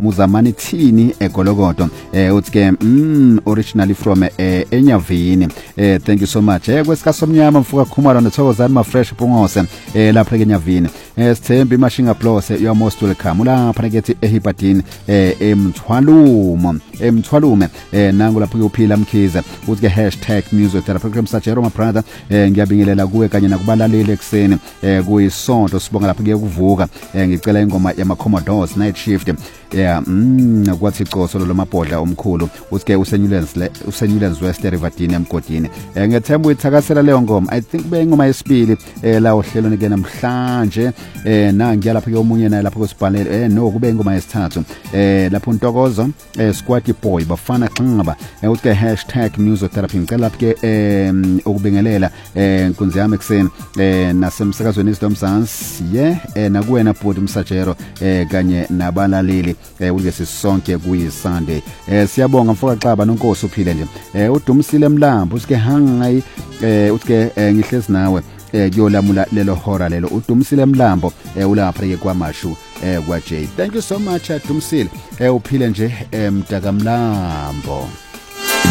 muzamani thini egolokodo uthi ke originally from enyavini thank you so much kwesika somnyama mfuka khumalo nethokozani ma fresh pungose lapha ke Nyavini sithemba imashinga plus you are most welcome lapha ke eHipadini emthwalume nangu lapha uphila Mkhize uthi ke #music therapy program Sajero my brother ngiyabingelela kuwe kanye nakubalaleli ekseni kuyisonto sibonga lapha kuvuka ngicela ingoma yama Commodores night shift kwathi icoso lo mabhodla omkhulu uthi ke usenyulenze West Riverdini emgodini ngethemba uyithakasela leyo ngoma I think bengoma yesibili la ohlelo nike namhlanje nangiya lapha ke omunye naye lapha kusibhalele no kube ingoma yesithathu lapho Ntokozo squad boy bafana xingaba uthi ke #music therapy ngicela lapha ke ukubingelela inkunzi yami ekseni nasemsakazweni isidomzansi nakuwena bhodi Msajero kanye nabalaleli uke sisonke kuyiSunday siyabonga mfoka Xaba nonkosi uphile nje uDumisile Mlambo uthi ke hangayi uthi ke ngihlezi nawe kuyolamula lelo hora lelo uDumisile Mlambo ulapha ke kwaMashu kwa J thank you so much Dumisile uphile nje mdaka Mlambo.